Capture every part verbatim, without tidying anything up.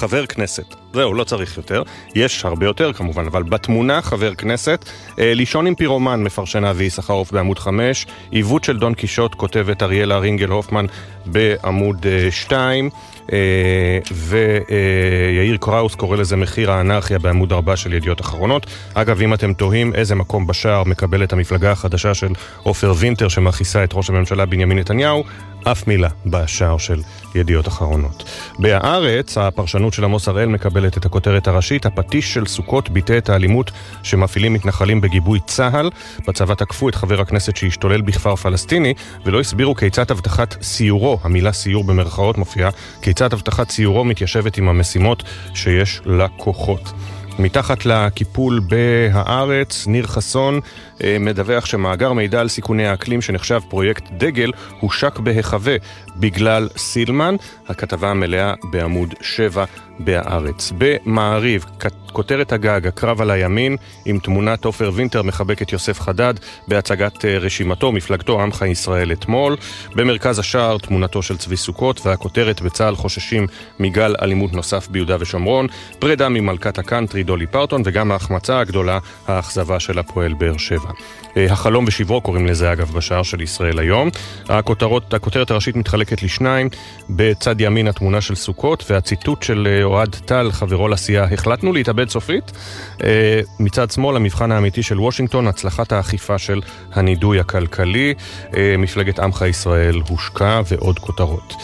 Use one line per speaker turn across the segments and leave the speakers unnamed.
חבר כנסת. זהו, לא צריך יותר. יש הרבה יותר כמובן, אבל בתמונה חבר כנסת. אה, לישון עם פירומן, מפרשן אבי יששכרוף בעמוד חמש. עיוות של דון קישוט, כותבת אריאלה רינגל הופמן בעמוד אה, שתיים. אה, ויאיר קראוס קורא לזה מחיר האנרכיה בעמוד ארבע של ידיעות אחרונות. אגב, אם אתם תוהים איזה מקום בשער מקבלת המפלגה החדשה של עופר וינטר שמכיסה את ראש הממשלה בנימין נתניהו, אף מילה בשער של ידיעות אחרונות. בהארץ, הפרשנות של עמוס הראל מקבלת את הכותרת הראשית, הפטיש של סוכות ביטא את האלימות שמפעילים מתנחלים בגיבוי צהל. בצבא תקפו את חבר הכנסת שהשתולל בכפר פלסטיני, ולא הסבירו כיצד הבטחת סיורו, המילה סיור במרכאות מופיעה, כיצד הבטחת סיורו מתיישבת עם המשימות שיש לכוחות. מתחת לקיפול בהארץ, ניר חסון מדווח שמאגר מידע על סיכוני האקלים שנחשב פרויקט דגל הושק בהחווה בגלל סילמן. הכתבה המלאה בעמוד שבע בהארץ. במעריב, כותרת הגג, הקרב על הימין, עם תמונת עופר וינטר מחבק את יוסף חדד בהצגת רשימתו, מפלגתו עמך ישראל אתמול. במרכז השער, תמונתו של צבי סוכות, והכותרת בצהל חוששים מגל אלימות נוסף ביהודה ושומרון, פרידה ממלכת הקאנטרי דולי פרטון, וגם ההחמצה הגדולה, האכזבה של הפועל באר שבע. החלום ושברו קוראים לזה אגב בשער של ישראל היום. הכותרות, הכותרת הראשית מתחלקת לשניים, בצד ימין התמונה של סוכות והציטוט של אוהד טל, חברו לסיעה, החלטנו להתאבד סופית. מצד שמאל המבחן האמיתי של וושינגטון, הצלחת האכיפה של הנידוי הכלכלי, מפלגת עמך ישראל הושקע ועוד כותרות.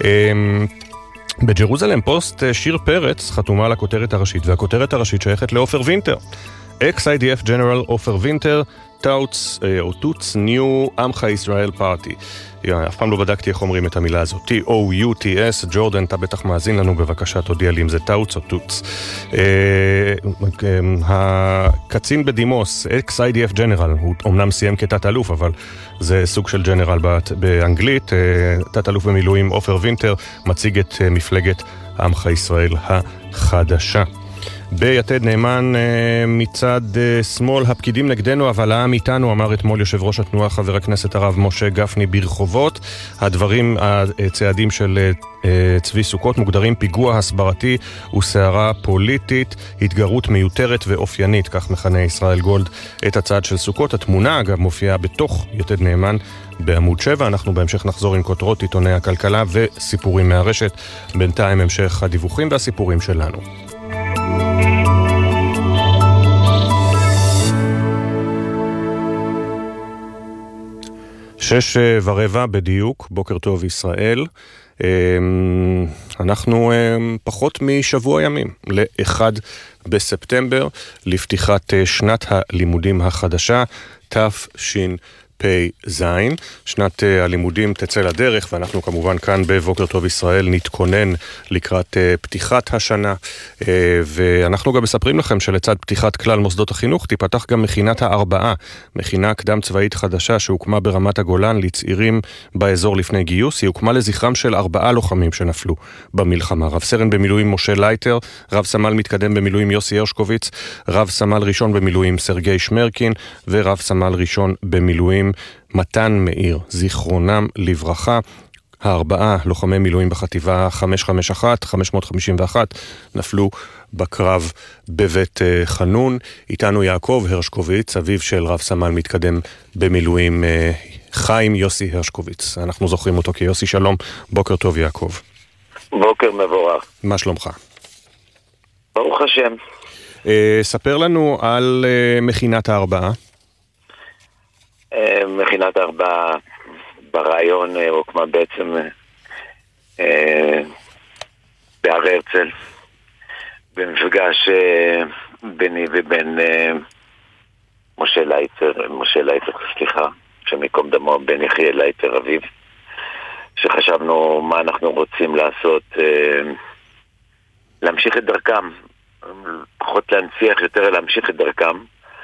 בג'רוזלם פוסט שיר פרץ חתומה על הכותרת הראשית, והכותרת הראשית שייכת לעופר וינטר. אקס-איי די אף ג'נרל עופר וינטר טאוץ או טוץ ניו עמך ישראל פארטי. אף פעם לא בדקתי איך אומרים את המילה הזאת. טי או יו טי אס. ג'ורדן, אתה בטח מאזין לנו, בבקשה תודיע לי אם זה טאוץ או טוץ. הקצין בדימוס, אקס-איי די אף ג'נרל, הוא אומנם סיים כתת אלוף, אבל זה סוג של ג'נרל באנגלית. תת אלוף במילואים עופר וינטר מציג את מפלגת עמך ישראל החדשה. ביתד נאמן מצד שמאל, הפקידים נגדנו אבל העם איתנו, אמר אתמול יושב ראש התנועה חבר הכנסת הרב משה גפני ברחובות. הדברים, הצעדים של צבי סוכות מוגדרים פיגוע הסברתי וסערה פוליטית, התגרות מיותרת ואופיינית, כך מכנה ישראל גולד את הצעד של סוכות. התמונה אגב מופיעה בתוך יתד נאמן בעמוד שבע. אנחנו בהמשך נחזור עם כותרות עיתוני הכלכלה וסיפורים מהרשת. בינתיים המשך הדיווחים והסיפורים שלנו. שש ורבע בדיוק, בוקר טוב ישראל. אנחנו פחות משבוע ימים, לאחד בספטמבר, לפתיחת שנת הלימודים החדשה, תשפ"ז. שנת הלימודים תצא לדרך, ואנחנו כמובן כאן בבוקר טוב ישראל נתכונן לקראת פתיחת השנה, ואנחנו גם מספרים לכם שלצד פתיחת כלל מוסדות החינוך תיפתח גם מכינת הארבעה, מכינה קדם צבאית חדשה שהוקמה ברמת הגולן לצעירים באזור לפני גיוס. היא הוקמה לזכרם של ארבעה לוחמים שנפלו במלחמה: רב סרן במילואים משה לייטר, רב סמל מתקדם במילואים יוסי הרשקוביץ, רב סמל ראשון במילואים סרגי שמרקין, ורב סמל ראשון במילואים מתן מאיר, זיכרונם לברכה. הארבעה לוחמי מילואים בחטיבה חמש חמש אחת, חמש מאות חמישים ואחת נפלו בקרב בבית חנון. איתנו יעקב הרשקוביץ, אביו של רב סמל מתקדם במילואים חיים יוסי הרשקוביץ. אנחנו זוכרים אותו כיוסי. שלום, בוקר טוב יעקב.
בוקר מבורך.
מה שלומך?
ברוך השם.
ספר לנו על מכינת הארבעה.
מכינת הארבעה ברעיון הוקמה בעצם בהר הרצל, במפגש ביני ובין משה לייטר, משה לייטר, סליחה, שמקום דמו, בן יחיאל לייטר אביו, שחשבנו מה אנחנו רוצים לעשות, להמשיך את דרכם, פחות להנציח, יותר להמשיך את דרכם,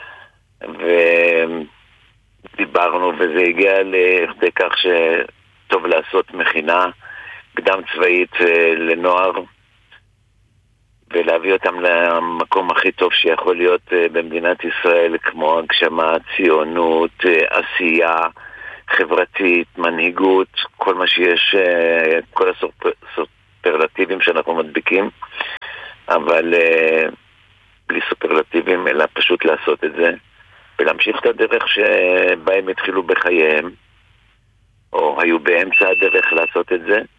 ודיברנו, וזה הגיע לכדי כך שטוב לעשות מכינה קדם צבאית לנוער, ולהביא אותם למקום הכי טוב שיכול להיות במדינת ישראל, כמו הגשמה, ציונות, עשייה חברתית, מנהיגות, כל מה שיש, כל הסופרלטיבים שאנחנו מדביקים. אבל uh, בלי סופרלטיבים, אלא פשוט לעשות את זה, ולהמשיך את הדרך שבה הם התחילו בחייהם, או היו באמצע הדרך לעשות את זה,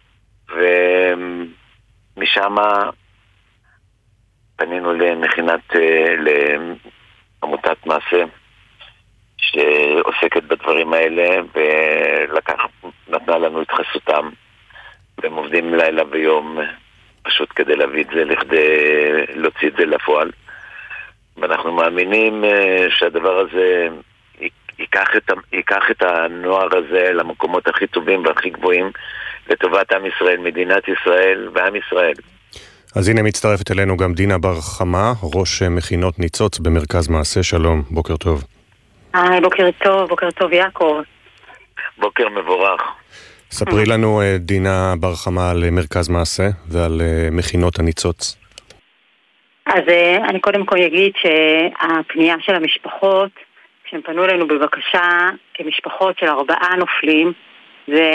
ומשם פנינו למכינת, לעמותת מעשה, שעוסקת בדברים האלה, ולקח, נתנה לנו את חסותם, והם עובדים לילה ויום, פשוט כדי להביא את זה, לכדי להוציא את זה לפועל. ואנחנו מאמינים שהדבר הזה ייקח את, ייקח את הנוער הזה למקומות הכי טובים והכי גבוהים, לטובת עם ישראל, מדינת ישראל ועם ישראל.
אז הנה מצטרפת אלינו גם דינה בר חמה, ראש מכינות ניצוץ במרכז מעשה. שלום, בוקר טוב.
היי, בוקר טוב, בוקר טוב יעקב.
בוקר מבורך.
ספרי לנו, דינה בר חמה, על מרכז מעשה ועל מכינות הניצוץ.
אז אני קודם כל אגיד שהפנייה של המשפחות, כשהם פנו אלינו בבקשה כמשפחות של ארבעה נופלים, זה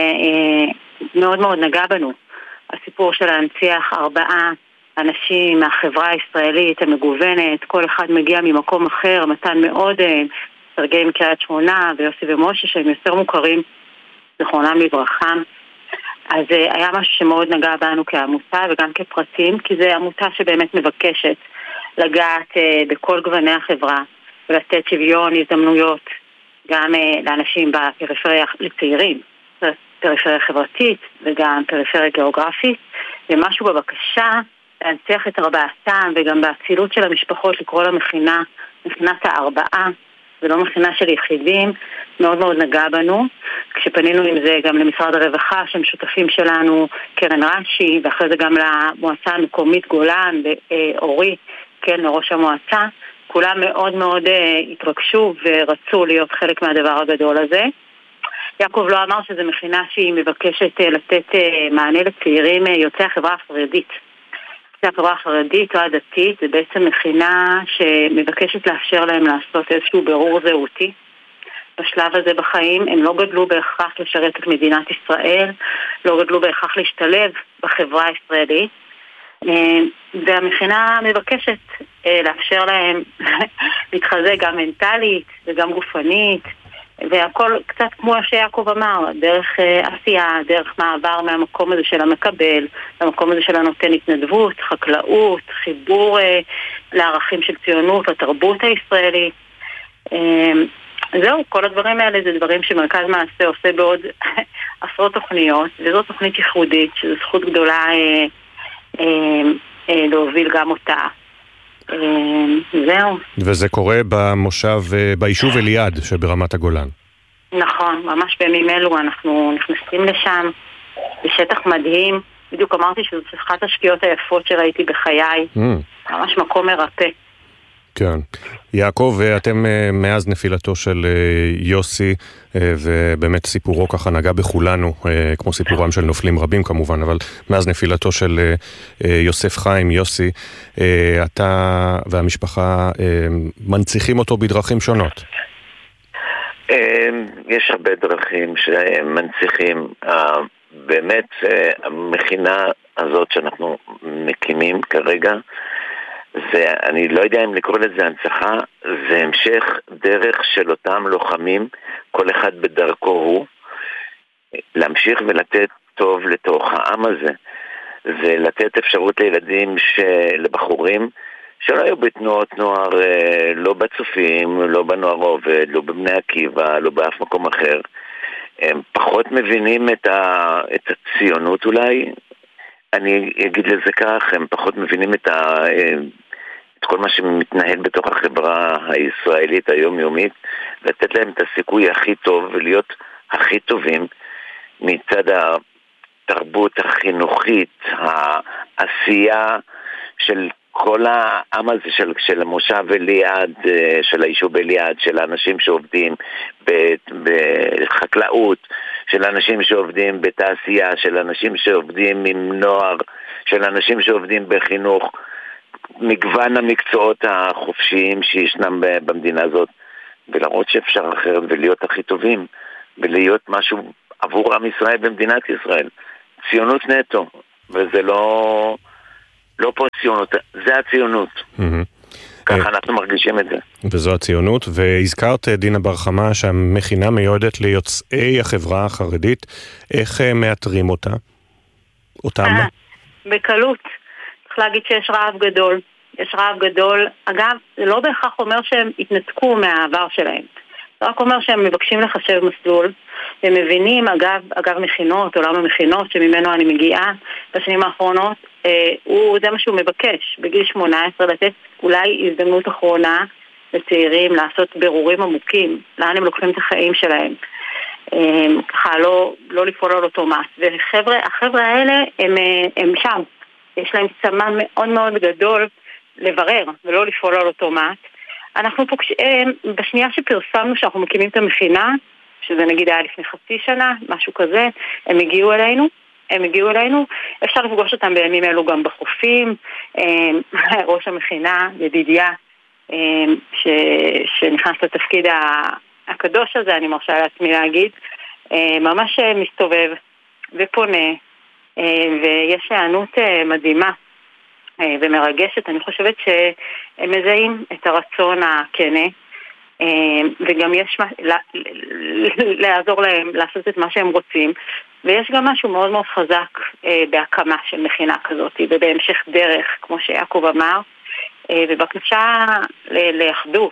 מאוד מאוד נגע בנו. הסיפור של להנציח ארבעה אנשים מהחברה הישראלית המגוונת, כל אחד מגיע ממקום אחר, מתן מאוד סרגי מקריית שמונה ויוסי ומשה שהם יותר מוכרים, זכרונם לברכה. אז היה משהו שמאוד נגע בנו כעמותה וגם כפרטים, כי זה עמותה שבאמת מבקשת לגעת בכל גווני החברה ולתת שוויון הזדמנויות גם לאנשים בפריפריה, לצעירים, פריפריה חברתית וגם פריפריה גיאוגרפית, ומשהו בבקשה להנציח את ארבעתם וגם באצילות של המשפחות לקרוא למכינה, מכינת הארבעה ולא מכינה של יחידים, מאוד מאוד נגע בנו. כשפנינו עם זה גם למשרד הרווחה שהם שותפים שלנו, קרן רש"י, ואחרי זה גם למועצה המקומית גולן ואורי, כן, לראש המועצה, כולם מאוד מאוד התרגשו ורצו להיות חלק מהדבר הגדול הזה. יעקב לא אמר שזה מכינה שהיא מבקשת לתת מענה לצעירים יוצאי החברה החרדית. יוצאי החברה החרדית או הדתית, זה בעצם מכינה שמבקשת לאפשר להם לעשות איזשהו ברור זהותי. בשלב הזה בחיים הם לא גדלו בהכרח לשרת את מדינת ישראל, לא גדלו בהכרח להשתלב בחברה הישראלית, והמכינה מבקשת לאפשר להם להתחזק גם מנטלית וגם גופנית, והכל קצת כמו שיעקב אמר, דרך עשייה, דרך מעבר מהמקום הזה של המקבל, למקום הזה של הנותן התנדבות, חקלאות, חיבור לערכים של ציונות, לתרבות הישראלית. זהו, כל הדברים האלה זה דברים שמרכז מעשה עושה בעוד עשרות תוכניות, וזו תוכנית ייחודית, שזו זכות גדולה אה, אה, אה, להוביל גם אותה. אה, זהו.
וזה קורה במושב, ביישוב אליעד שברמת הגולן.
נכון, ממש בימים אלו אנחנו נכנסים לשם, בשטח מדהים, בדיוק אמרתי שזו אחת השקיעות היפות שראיתי בחיי, mm. ממש מקום מרפא.
כן. יעקב, אתם מאז נפילתו של יוסי, ובאמת סיפורו ככה נגע בכולנו, כמו סיפורם של נופלים רבים כמובן, אבל מאז נפילתו של יוסף חיים, יוסי, אתה והמשפחה מנציחים אותו בדרכים שונות.
יש הרבה דרכים שמנציחים. באמת המכינה הזאת שאנחנו מקימים כרגע, זה, אני לא יודע אם לקרוא לזה הנצחה, זה המשך דרך של אותם לוחמים, כל אחד בדרכו הוא, להמשיך ולתת טוב לתוך העם הזה. זה לתת אפשרות לילדים, לבחורים, שלא היו בתנועות נוער, לא בצופים, לא בנוער עובד, לא בבני עקיבא, לא באף מקום אחר. הם פחות מבינים את, ה, את הציונות אולי, אני אגיד לזה כך, הם פחות מבינים את, ה, את כל מה שמתנהל בתוך החברה הישראלית היומיומית, לתת להם את הסיכוי הכי טוב ולהיות הכי טובים מצד התרבות החינוכית, העשייה של כל העם הזה של, של המושב אליעד, של היישוב אליעד, של האנשים שעובדים בחקלאות, של אנשים שעובדים בתעשייה, של אנשים שעובדים עם נוער, של אנשים שעובדים בחינוך, מגוון המקצועות החופשיים שישנם במדינה הזאת, ולראות שאפשר אחרת ולהיות הכי טובים, ולהיות משהו עבור עם ישראל במדינת ישראל. ציונות נטו, וזה לא, לא פוסט ציונות, זה הציונות. ככה אנחנו מרגישים את זה.
וזו הציונות, והזכרת דינה בר חמה שהמכינה מיועדת ליוצאי החברה החרדית, איך מאתרים אותה? אותם?
בקלות. צריך להגיד שיש רעב גדול. יש רעב גדול. אגב, זה לא בהכרח אומר שהם התנתקו מהעבר שלהם. זה רק אומר שהם מבקשים לחשב מסלול, הם מבינים, אגב, אגב מכינות, עולם המכינות שממנו אני מגיעה בשנים האחרונות, אה, הוא, זה מה שהוא מבקש, בגיל שמונה עשרה לתת אולי הזדמנות אחרונה לצעירים לעשות ברורים עמוקים, לאן הם לוקחים את החיים שלהם, אה, ככה לא, לא לפעול על אוטומט, והחבר'ה, החבר'ה האלה הם, הם שם, יש להם צמא מאוד מאוד גדול לברר ולא לפעול על אוטומט, אנחנו פוגש... בשנייה שפרסמנו שאנחנו מקימים את המכינה, שזה נגיד היה לפני חצי שנה, משהו כזה, הם הגיעו אלינו, הם הגיעו אלינו, אפשר לפגוש אותם בימים אלו גם בחופים, ראש המכינה, ידידיה, ש... שנכנס לתפקיד הקדוש הזה, אני מרשה לעצמי להגיד, ממש מסתובב ופונה, ויש הענות מדהימה. ומרגשת, אני חושבת שהם מזהים את הרצון הכנה, וגם יש לעזור להם לעשות את מה שהם רוצים, ויש גם משהו מאוד מאוד חזק בהקמה של מכינה כזאת, ובהמשך דרך, כמו שיעקב אמר, ובקשה לאחדות.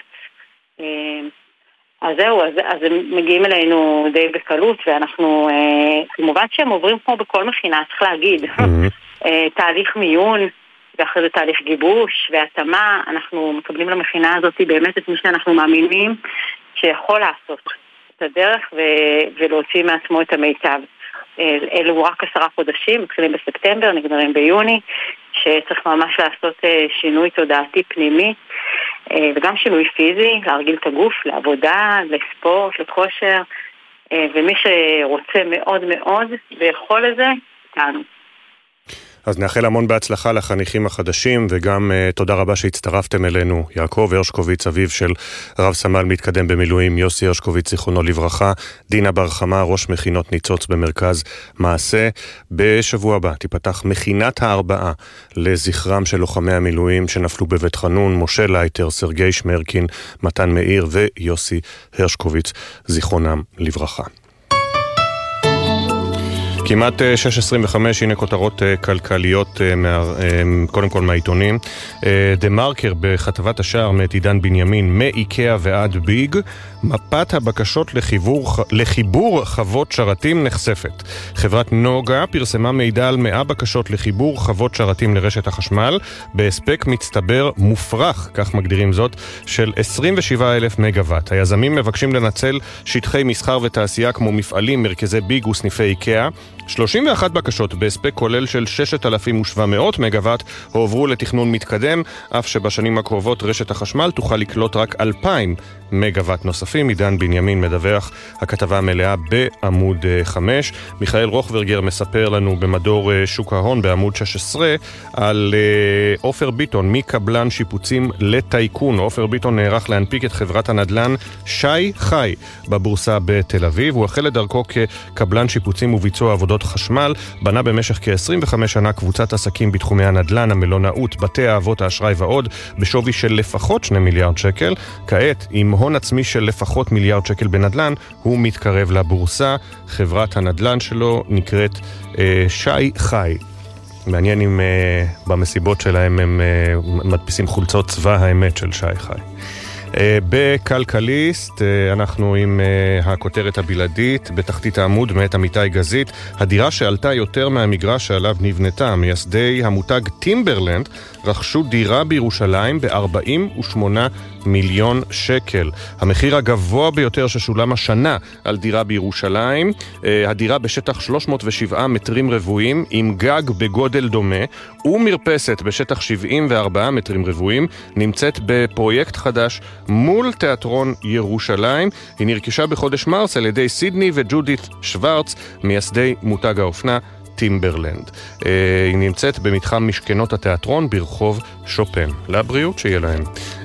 אז זהו, אז, אז הם מגיעים אלינו די בקלות, ואנחנו, כמובן שהם עוברים כמו בכל מכינה, צריך להגיד, תהליך מיון, ואחרי זה תהליך גיבוש והתאמה, אנחנו מקבלים למכינה הזאת באמת את מי שאנחנו מאמינים שיכול לעשות את הדרך ו- ולהוציא מעצמו את המיטב. אלו רק עשרה חודשים, מתחילים בספטמבר, נגמרים ביוני, שצריך ממש לעשות שינוי תודעתי פנימי, וגם שינוי פיזי, להרגיל את הגוף, לעבודה, לספורט, לכושר, ומי שרוצה מאוד מאוד ויכול לזה, איתנו.
אז נאחל המון בהצלחה לחניכים החדשים, וגם uh, תודה רבה שהצטרפתם אלינו. יעקב הרשקוביץ, אביו של רב סמל מתקדם במילואים, יוסי הרשקוביץ, זיכרונו לברכה, דינה בר חמה, ראש מכינות ניצוץ במרכז מעשה. בשבוע הבא תיפתח מכינת הארבעה לזכרם של לוחמי המילואים שנפלו בבית חנון, משה לייטר, סרגי שמרקין, מתן מאיר ויוסי הרשקוביץ, זיכרונם לברכה. כמעט שש עשרים וחמש, הנה כותרות כלכליות, קודם כל מהעיתונים. דה מרקר בכתבת השער מאת עידן בנימין, מאיקאה ועד ביג, מפת הבקשות לחיבור, לחיבור חוות שרתים נחשפת. חברת נוגה פרסמה מידע על מאה בקשות לחיבור חוות שרתים לרשת החשמל, בהספק מצטבר מופרח, כך מגדירים זאת, של עשרים ושבעה אלף מגוואט. היזמים מבקשים לנצל שטחי מסחר ותעשייה כמו מפעלים, מרכזי ביג וסניפי איקאה. שלושים ואחת בקשות בהספק כולל של שישת אלפים ושבע מאות מגוואט הועברו לתכנון מתקדם, אף שבשנים הקרובות רשת החשמל תוכל לקלוט רק אלפיים מגוואט נוספים. עידן בנימין מדווח, הכתבה המלאה בעמוד חמש. מיכאל רוחברגר מספר לנו במדור שוק ההון בעמוד שש עשרה על עופר ביטון, מקבלן שיפוצים לטייקון. עופר ביטון נערך להנפיק את חברת הנדל"ן שי חי בבורסה בתל אביב. הוא החל לדרכו כקבלן שיפוצים וביצוע עבודות חשמל, בנה במשך כ-עשרים וחמש שנה קבוצת עסקים בתחומי הנדל"ן, המלונאות, בתי האבות, האשראי ועוד, בשווי של לפחות שני מיליארד שקל. כעת, עם הון עצמי של לפחות מיליארד שקל בנדל"ן, הוא מתקרב לבורסה. חברת הנדל"ן שלו נקראת אה, שי חי. מעניין אם אה, במסיבות שלהם הם אה, מדפיסים חולצות צבא האמת של שי חי. בכלכליסט אנחנו עם הכותרת הבלעדית בתחתית העמוד מאת עמיתי גזית, הדירה שעלתה יותר מהמגרש שעליו נבנתה. מייסדי המותג טימברלנד רכשו דירה בירושלים ב-ארבעים ושמונה מיליון שקל. המחיר הגבוה ביותר ששולם השנה על דירה בירושלים, הדירה בשטח שלוש מאות ושבעה מטרים רבועים עם גג בגודל דומה ומרפסת בשטח שבעים וארבעה מטרים רבועים, נמצאת בפרויקט חדש מול תיאטרון ירושלים. היא נרכשה בחודש מרס על ידי סידני וג'ודית שוורץ, מייסדי מותג האופנה טימברלנד. היא נמצאת במתחם משכנות התיאטרון ברחוב שופן. לבריאות שיהיה להם.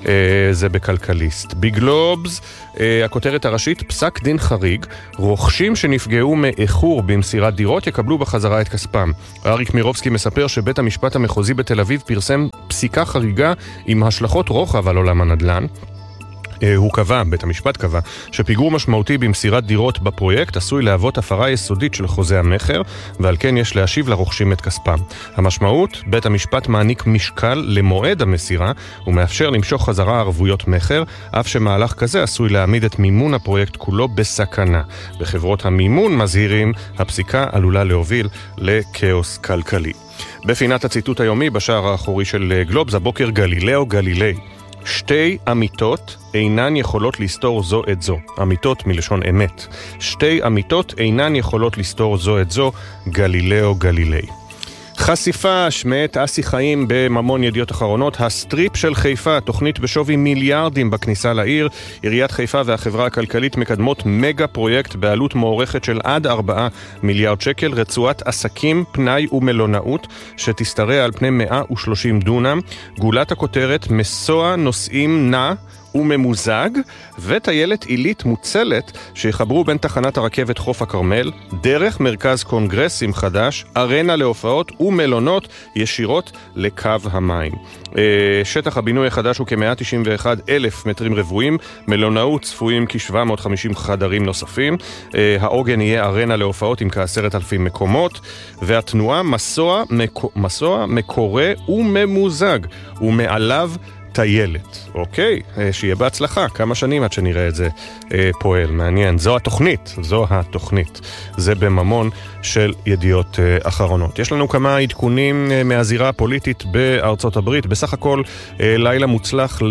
זה בכלכליסט. בגלובס, הכותרת הראשית, פסק דין חריג, רוכשים שנפגעו מאיחור במסירת דירות יקבלו בחזרה את כספם. אריק מירובסקי מספר שבית המשפט המחוזי בתל אביב פרסם פסיקה חריגה עם השלכות רוחב על עולם הנדל"ן. הוא קבע, בית המשפט קבע, שפיגור משמעותי במסירת דירות בפרויקט עשוי להוות הפרה יסודית של חוזה המחר, ועל כן יש להשיב לרוכשים את כספם. המשמעות, בית המשפט מעניק משקל למועד המסירה, ומאפשר למשוך חזרה ערבויות מחר, אף שמהלך כזה עשוי להעמיד את מימון הפרויקט כולו בסכנה. בחברות המימון מזהירים, הפסיקה עלולה להוביל לכאוס כלכלי. בפינת הציטוט היומי, בשער האחורי של גלובס, הבוקר גלילאו גלילי. שתי אמיתות אינן יכולות לסתור זו את זו. אמיתות מלשון אמת. שתי אמיתות אינן יכולות לסתור זו את זו. גלילאו גלילי. חשיפה שמעת אסי חיים בממון ידיעות אחרונות. הסטריפ של חיפה, תוכנית בשווי מיליארדים בכניסה לעיר. עיריית חיפה והחברה הכלכלית מקדמות מגה פרויקט בעלות מוערכת של עד ארבעה מיליארד שקל, רצועת עסקים, פנאי ומלונאות שתשתרע על פני מאה ושלושים דונם. גולת הכותרת, מסוע נוסעים נע וממוזג, וטיילת עילית מוצלת שיחברו בין תחנת הרכבת חוף הכרמל, דרך מרכז קונגרסים חדש, ארנה להופעות ומלונות ישירות לקו המים. שטח הבינוי החדש הוא כ-מאה תשעים ואחד אלף מטרים רבועים, מלונאות צפויים כ-שבע מאות וחמישים חדרים נוספים, העוגן יהיה ארנה להופעות עם כ-עשרת אלפים מקומות, והתנועה מסוע, מסוע מקורה וממוזג, ומעליו טיילת. אוקיי, שיהיה בהצלחה. כמה שנים עד שנראה את זה אה, פועל. מעניין. זו התוכנית. זו התוכנית. זה בממון של ידיעות אה, אחרונות. יש לנו כמה עדכונים אה, מהזירה הפוליטית בארצות הברית. בסך הכל אה, לילה מוצלח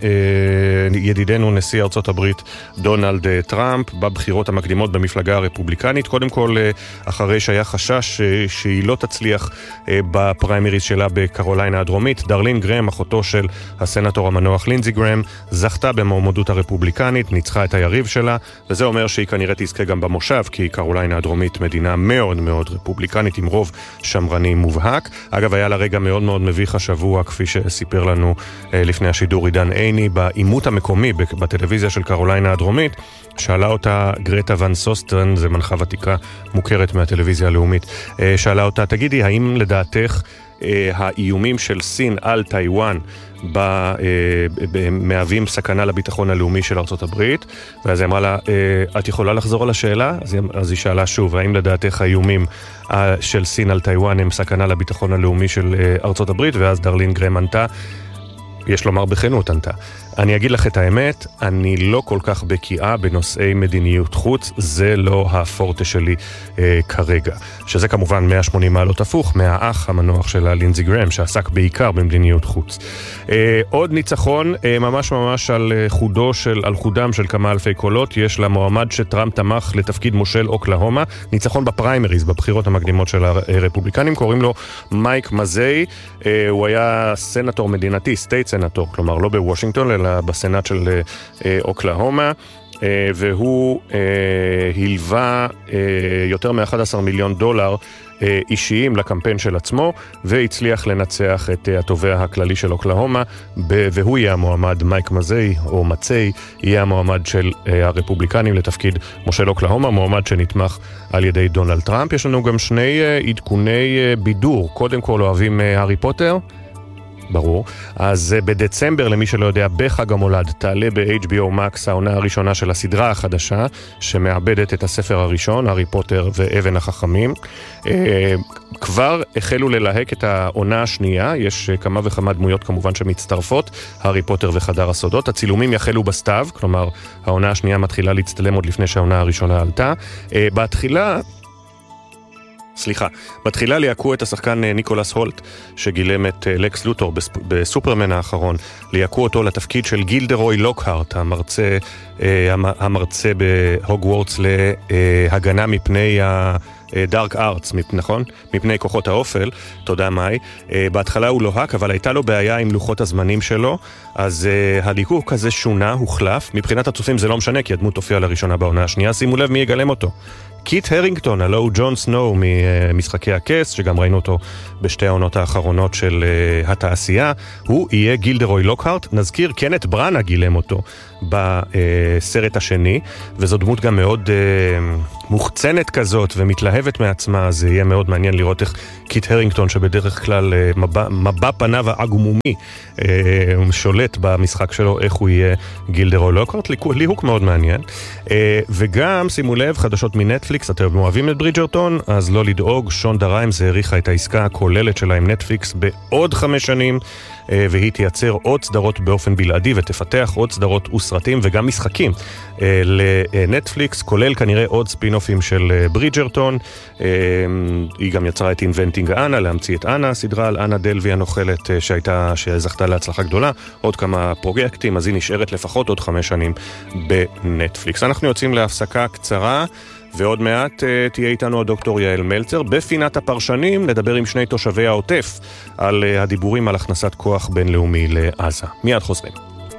לידידנו אה, נשיא ארצות הברית דונלד אה, טראמפ בבחירות המקדימות במפלגה הרפובליקנית. קודם כל, אה, אחרי שהיה חשש אה, שהיא לא תצליח אה, בפריימריז שלה בקרוליינה הדרומית, דרלין גרם, אחותו של הסנטור המנוח לינזי גרם, זכתה במועמדות הרפובליקנית, ניצחה את היריב שלה, וזה אומר שהיא כנראה תזכה גם במושב, כי קרוליינה הדרומית מדינה מאוד מאוד רפובליקנית, עם רוב שמרני מובהק. אגב, היה לה רגע מאוד מאוד מביך השבוע, כפי שסיפר לנו אה, לפני השידור עידן עיני, בעימות המקומי בטלוויזיה של קרוליינה הדרומית, שאלה אותה גרטה ון סוסטרן, זה מנחה ותיקה מוכרת מהטלוויזיה הלאומית, אה, שאלה אותה, תגידי, האם לדעתך אה, האיומים של סין על טיואן מהווים סכנה לביטחון הלאומי של ארצות הברית? ואז היא אמרה לה, את יכולה לחזור על השאלה? אז היא שאלה שוב, האם לדעתך האיומים של סין על טיואן הם סכנה לביטחון הלאומי של ארצות הברית? ואז דרלין גרם ענתה, יש לומר בכנות ענתה, אני אגיד לך את האמת, אני לא כל כך בקיאה בנושאי מדיניות חוץ, זה לא הפורטה שלי אה, כרגע. שזה כמובן מאה ושמונים מעלות הפוך מהאח המנוח שלה לינזי גרם, שעסק בעיקר במדיניות חוץ. אה, עוד ניצחון, אה, ממש ממש על חודו של, על חודם של כמה אלפי קולות, יש למועמד שטראמפ תמך לתפקיד מושל אוקלהומה, ניצחון בפריימריז, בבחירות המקדימות של הרפובליקנים, קוראים לו מייק מזאי, אה, הוא היה סנטור מדינתי, סטייט סנטור, כלומר לא בוושינגטון, אלא בסנאט של אה, אוקלהומה, אה, והוא אה, הלווה אה, יותר מ-אחד עשר מיליון דולר אה, אישיים לקמפיין של עצמו, והצליח לנצח את אה, התובע הכללי של אוקלהומה, ב- והוא יהיה המועמד, מייק מזאי או מצאי, יהיה המועמד של אה, הרפובליקנים לתפקיד מושל אוקלהומה, מועמד שנתמך על ידי דונלד טראמפ. יש לנו גם שני אה, עדכוני אה, בידור. קודם כל אוהבים אה, הארי פוטר? ברור. אז בדצמבר, למי שלא יודע, בחג המולד תעלה ב-אייץ' בי או Max העונה הראשונה של הסדרה החדשה, שמאבדת את הספר הראשון, הארי פוטר ואבן החכמים. כבר החלו ללהק את העונה השנייה, יש כמה וכמה דמויות כמובן שמצטרפות, הארי פוטר וחדר הסודות. הצילומים יחלו בסתיו, כלומר העונה השנייה מתחילה להצטלם עוד לפני שהעונה הראשונה עלתה. בתחילה... סליחה, בתחילה ליעקו את השחקן ניקולס הולט, שגילם את לקס לוטור בסופרמן האחרון, ליעקו אותו לתפקיד של גילדרוי לוקהרט, המרצה, המרצה בהוגוורטס להגנה מפני דארק ארטס, נכון? מפני כוחות האופל, תודה מאי. בהתחלה הוא לוהק, אבל הייתה לו בעיה עם לוחות הזמנים שלו, אז הליקוק הזה שונה, הוחלף. מבחינת הצופים זה לא משנה, כי הדמות תופיע לראשונה בעונה השנייה. שימו לב מי יגלם אותו. קיט הרינגטון, הלו הוא ג'ון סנואו ממשחקי הכס, שגם ראינו אותו בשתי העונות האחרונות של uh, התעשייה, הוא יהיה גילדרוי לוקהרט. נזכיר, קנת ברנה גילם אותו בסרט השני, וזו דמות גם מאוד uh, מוחצנת כזאת ומתלהבת מעצמה, אז יהיה מאוד מעניין לראות איך קיט הרינגטון, שבדרך כלל uh, מבע, מבע פניו העגומומי, uh, הוא שולט במשחק שלו, איך הוא יהיה גילדרוי לוקהרט. ליהוק מאוד מעניין. Uh, וגם, שימו לב, חדשות מנטפליקס, אתם אוהבים את ברידג'רטון, אז לא לדאוג, שונדה ריימס העריכה את העסקה הכוללת שלה עם נטפליקס בעוד חמש שנים, והיא תייצר עוד סדרות באופן בלעדי ותפתח עוד סדרות וסרטים וגם משחקים לנטפליקס, כולל כנראה עוד ספינופים של ברידג'רטון. היא גם יצרה את אינבנטינג אנה, להמציא את אנה, סדרה על אנה דלוי הנוכלת שהייתה, שזכתה להצלחה גדולה, עוד כמה פרויקטים, אז היא נשארת לפחות עוד חמש שנים בנטפליקס. אנחנו יוצאים להפסקה קצרה, ועוד מעט uh, תהיה איתנו הדוקטור יעל מלצר. בפינת הפרשנים נדבר עם שני תושבי העוטף על uh, הדיבורים על הכנסת כוח בינלאומי לעזה. מיד חוזרים.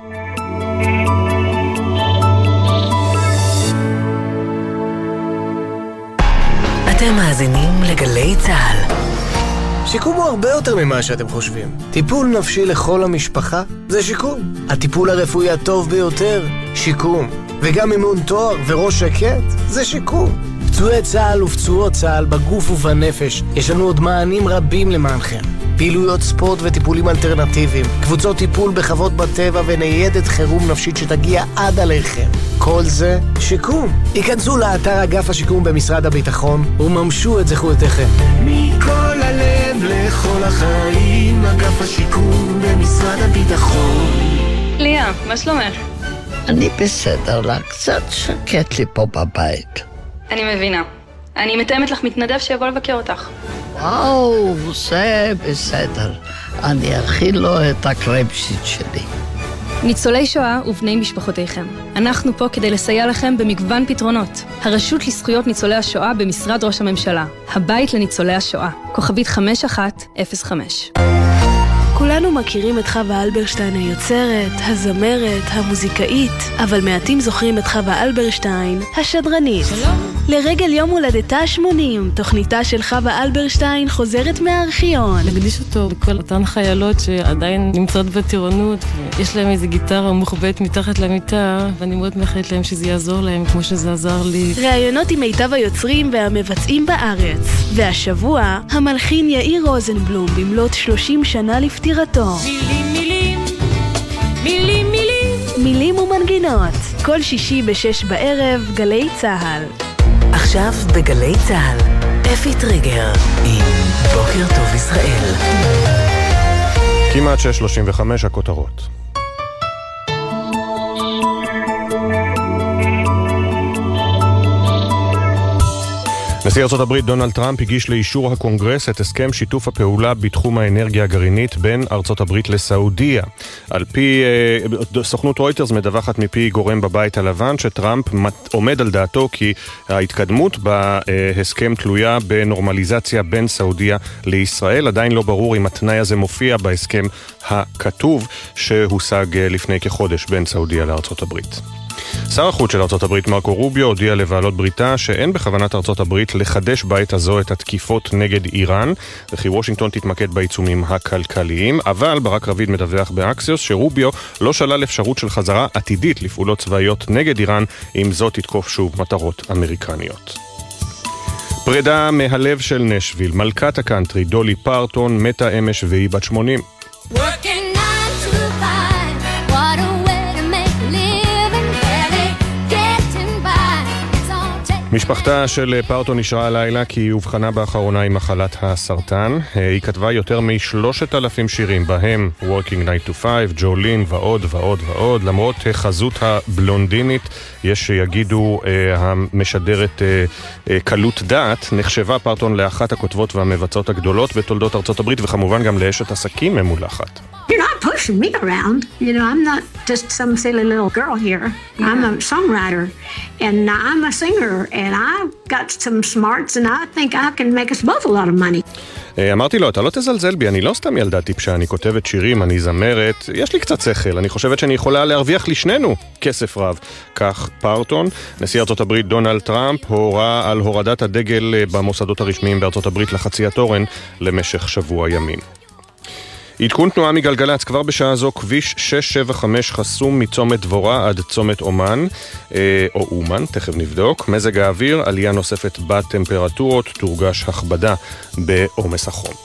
אתם מאזינים לגלי צהל.
שיקום הוא הרבה יותר ממה שאתם חושבים. טיפול נפשי לכל המשפחה זה שיקום. הטיפול הרפואי הטוב ביותר, שיקום. וגם אימון תואר וראש שקט זה שיקום. פצועי צהל ופצועות צהל בגוף ובנפש, יש לנו עוד מענים רבים למענכם. פעילויות ספורט וטיפולים אלטרנטיביים, קבוצות טיפול בחוות בטבע וניידת חירום נפשית שתגיע עד עליכם. כל זה שיקום. היכנסו לאתר אגף השיקום במשרד הביטחון וממשו את זכויותיכם.
מכל הלב לכל החיים, אגף השיקום במשרד הביטחון.
ליה, מה שלומך?
אני בסדר, לה קצת שקט לי פה בבית.
אני מבינה. אני מתאמת לך מתנדב שיבוא לבקר אותך.
וואו, זה בסדר. אני אכיל לו את הקרייבשיט שלי.
ניצולי שואה ובני משפחותיכם. אנחנו פה כדי לסייע לכם במגוון פתרונות. הרשות לזכויות ניצולי השואה במשרד ראש הממשלה. הבית לניצולי השואה. כוכבית חמש אחת אפס חמש.
כולנו מכירים את חווה אלברשטיין היוצרת, הזמרת, המוזיקאית, אבל מעטים זוכרים את חווה אלברשטיין, השדרנית. שלום. לרגל יום הולדתה ה-שמונים, תוכניתה של חווה אלברשטיין חוזרת מהארכיון.
נקדיש אותו לכל אותן חיילות שעדיין נמצאות בטירונות, יש להם איזו גיטרה מוחבאת מתחת למיטה, ואני מאוד מאחלת להם שזה יעזור להם כמו שזה עזר לי.
ראיונות עם מיטב היוצרים והמבצעים בארץ. והשבוע, המלחין יאיר רוזנבלום במלאת שלושים שנה לפטירתו.
מילים, מילים, מילים, מילים.
מילים ומנגינות. כל שישי בשש בערב, גלי צהל.
עכשיו בגלי צהל, אפי טריגר עם בוקר טוב ישראל.
כמעט שש שלושים וחמש הכותרות. נשיא ארצות הברית דונלד טראמפ הגיש לאישור הקונגרס את הסכם שיתוף הפעולה בתחום האנרגיה הגרעינית בין ארצות הברית לסעודיה. על פי סוכנות רויטרס מדווחת מפי גורם בבית הלבן שטראמפ עומד על דעתו כי ההתקדמות בהסכם תלויה בנורמליזציה בין סעודיה לישראל. עדיין לא ברור אם התנאי הזה מופיע בהסכם הכתוב שהושג לפני כחודש בין סעודיה לארצות הברית. שר החוץ של ארצות הברית מרקו רוביו הודיע לבעלות בריתה שאין בכוונת ארצות הברית לחדש בעת הזו את התקיפות נגד איראן, וכי וושינגטון תתמקד בעיצומים הכלכליים, אבל ברק רביד מדווח באקסיוס שרוביו לא שלל אפשרות של חזרה עתידית לפעולות צבאיות נגד איראן, אם זאת תתקוף שוב מטרות אמריקניות. פרידה מהלב של נשוויל, מלכת הקאנטרי דולי פרטון מתה אמש והיא בת שמונים. משפחתה של פרטון נשארה הלילה כי היא הובחנה באחרונה עם מחלת הסרטן. היא כתבה יותר משלושת אלפים שירים, בהם Working nine to five, ג'ולין ועוד ועוד ועוד. למרות חזות הבלונדינית, יש שיגידו המשדרת קלות דעת, נחשבה פרטון לאחת הכותבות והמבצעות הגדולות בתולדות ארצות הברית, וכמובן גם לאשת עסקים ממולחת.
You're not pushing me around. You know, I'm not just some silly little girl here. Yeah. I'm a songwriter, and I'm a singer, and I've got some smarts, and I think I can make us both a lot of money.
אמרתי לו, אתה לא תזלזל בי, אני לא סתם ילדה טיפשה, אני כותבת שירים, אני זמרת, יש לי קצת שכל, אני חושבת שאני יכולה להרוויח לשנינו כסף רב. כך פארטון, נשיא ארצות הברית דונלד טראמפ, הורה על הורדת הדגל במוסדות הרשמיים בארצות הברית לחצי התורן למשך שבוע ימים. עדכון תנועה מגלגלץ, כבר בשעה זו כביש שש שבע חמש חסום מצומת דבורה עד צומת אומן, אה, או אומן, תכף נבדוק. מזג האוויר, עלייה נוספת בטמפרטורות, תורגש הכבדה בעומס החום.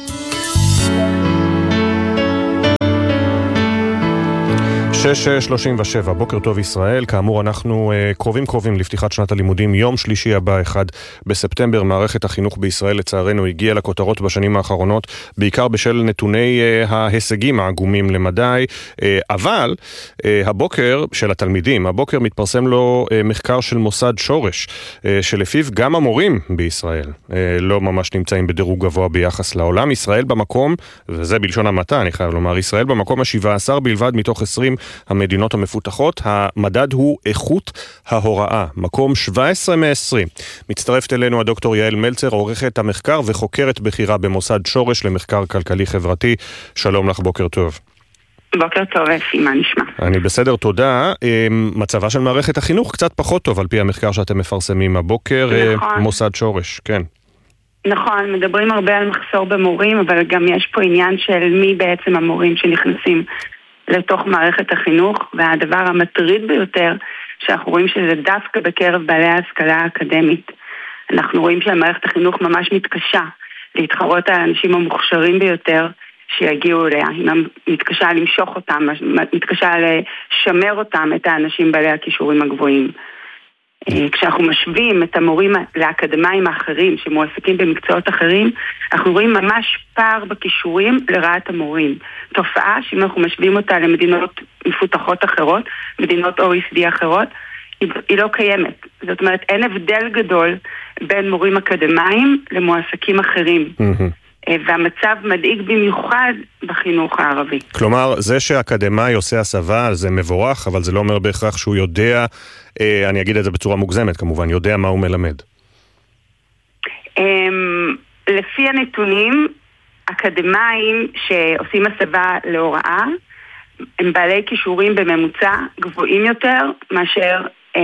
שש שלושים ושבע, בוקר טוב ישראל. כאמור, אנחנו uh, קרובים קרובים לפתיחת שנת הלימודים. יום שלישי הבא, אחד בספטמבר. מערכת החינוך בישראל לצערנו הגיעה לכותרות בשנים האחרונות, בעיקר בשל נתוני uh, ההישגים העגומים למדי. Uh, אבל uh, הבוקר של התלמידים, הבוקר מתפרסם לו uh, מחקר של מוסד שורש, uh, שלפיו גם המורים בישראל uh, לא ממש נמצאים בדירוג גבוה ביחס לעולם. ישראל במקום, וזה בלשון המעטה, אני חייב לומר, ישראל במקום ה-שבע עשר בלבד מתוך עשרים המדינות המפותחות. המדד הוא איכות ההוראה, מקום שבע עשרה מעשרים. מצטרפת אלינו הדוקטור יעל מלצר, עורכת המחקר וחוקרת בחירה במוסד שורש למחקר כלכלי חברתי. שלום לך, בוקר טוב.
בוקר טוב, אפי, מה נשמע?
אני בסדר, תודה. מצבה של מערכת החינוך קצת פחות טוב על פי המחקר שאתם מפרסמים הבוקר. נכון. מוסד שורש, כן.
נכון, מדברים הרבה על מחסור במורים, אבל גם יש פה עניין של מי בעצם המורים שנכנסים לתוך מערכת החינוך, והדבר המטריד ביותר שאנחנו רואים שזה דווקא בקרב בעלי ההשכלה האקדמית. אנחנו רואים שמערכת החינוך ממש מתקשה להתחרות על האנשים המוכשרים ביותר שיגיעו אליה. היא מתקשה למשוך אותם, מתקשה לשמר אותם, את האנשים בעלי הכישורים הגבוהים. כשאנחנו משווים את המורים לאקדמיים האחרים שמועסקים במקצועות אחרים, אנחנו רואים ממש פער בכישורים לרעת המורים. תופעה שאם אנחנו משווים אותה למדינות מפותחות אחרות, מדינות או אי אס די אחרות, היא, היא לא קיימת. זאת אומרת, אין הבדל גדול בין מורים אקדמיים למועסקים אחרים. Mm-hmm. והמצב מדאיג במיוחד בחינוך הערבי.
כלומר, זה שהאקדמאי עושה הסבה, זה מבורך, אבל זה לא אומר בהכרח שהוא יודע, אני אגיד את זה בצורה מוגזמת כמובן, יודע מה הוא מלמד.
לפי הנתונים, אקדמאים שעושים הסבה להוראה, הם בעלי כישורים בממוצע גבוהים יותר, מאשר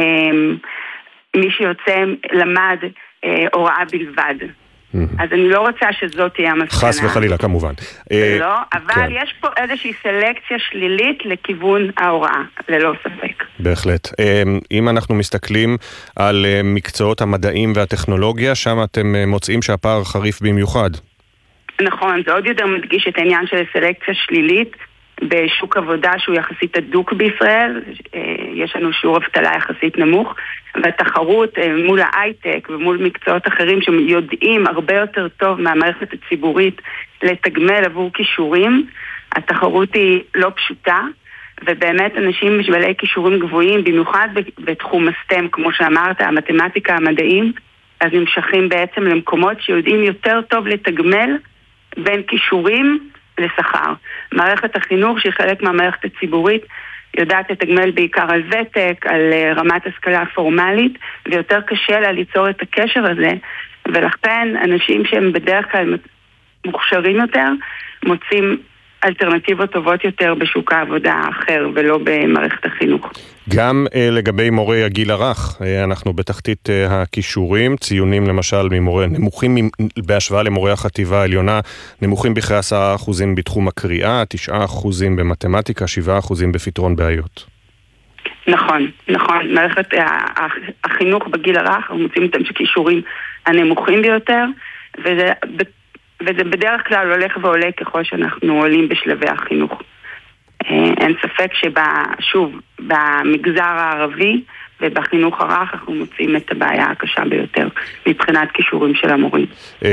מי שיוצא למד הוראה בלבד. אז אני לא רוצה שזאת תהיה המסקנה.
חס וחלילה, כמובן.
לא, אבל יש פה איזושהי סלקציה שלילית לכיוון ההוראה, ללא ספק.
בהחלט. אם אנחנו מסתכלים על מקצועות המדעים והטכנולוגיה, שם אתם מוצאים שהפער חריף במיוחד.
נכון, זה עוד יותר מדגיש את העניין של סלקציה שלילית בשוק עבודה שהוא יחסית הדוק בישראל. יש לנו שיעור אבטלה יחסית נמוך, והתחרות מול ההייטק ומול מקצועות אחרים שיודעים הרבה יותר טוב מהמערכת הציבורית לתגמל עבור כישורים, התחרות היא לא פשוטה, ובאמת אנשים בעלי כישורים גבוהים, במיוחד בתחום הסטם, כמו שאמרת, המתמטיקה, המדעים, אז נמשכים בעצם למקומות שיודעים יותר טוב לתגמל בין כישורים לשכר. מערכת החינוך, שהיא חלק מהמערכת הציבורית, יודעת לתגמל בעיקר על ותק, על רמת השכלה פורמלית, ויותר קשה לה ליצור את הקשר הזה, ולכן אנשים שהם בדרך כלל מוכשרים יותר, מוצאים אלטרנטיבות טובות יותר בשוק העבודה האחר, ולא במערכת החינוך.
גם uh, לגבי מורי הגיל הרך, uh, אנחנו בתחתית uh, הכישורים, ציונים למשל ממורה, נמוכים בהשוואה למורי החטיבה העליונה, נמוכים בכ-עשרה אחוזים בתחום הקריאה, תשעה אחוזים במתמטיקה, שבעה אחוזים בפתרון בעיות.
נכון, נכון. מערכת החינוך בגיל הרך, אנחנו מוצאים את הכישורים הנמוכים ביותר, וזה, וזה בדרך כלל הולך ועולה ככל שאנחנו עולים בשלבי החינוך. אין ספק ששוב, במגזר הערבי ובחינוך הרך אנחנו מוצאים את הבעיה הקשה ביותר מבחינת כישורים של המורים.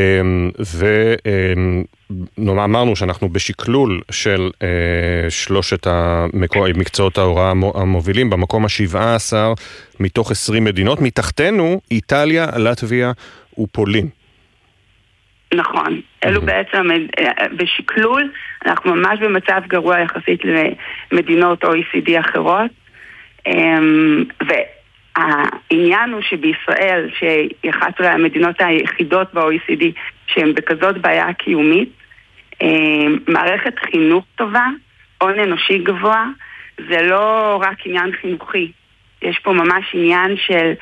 ואמרנו שאנחנו בשקלול של שלושת מקצועות ההוראה המובילים במקום ה-שבע עשר מתוך עשרים מדינות, מתחתנו איטליה, לטביה ופולין.
נכון. אלו בעצם, בשקלול, אנחנו ממש במצב גרוע יחסית למדינות או אי סי די אחרות. והעניין הוא שבישראל, שהיא אחת המדינות היחידות ב-או אי סי די, שהן בכזאת בעיה קיומית, מערכת חינוך טובה, הון אנושי גבוה, זה לא רק עניין חינוכי. יש פה ממש עניין של